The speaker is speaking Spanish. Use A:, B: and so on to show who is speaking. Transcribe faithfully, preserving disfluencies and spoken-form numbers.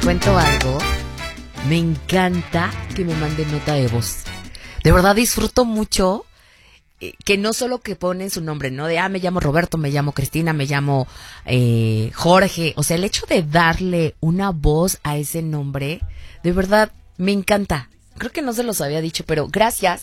A: cuento algo. Me encanta que me manden nota de voz. De verdad disfruto mucho eh, que no solo que ponen su nombre, ¿no? De, ah, me llamo Roberto, me llamo Cristina, me llamo eh, Jorge. O sea, el hecho de darle una voz a ese nombre, de verdad, me encanta. Creo que no se los había dicho, pero gracias.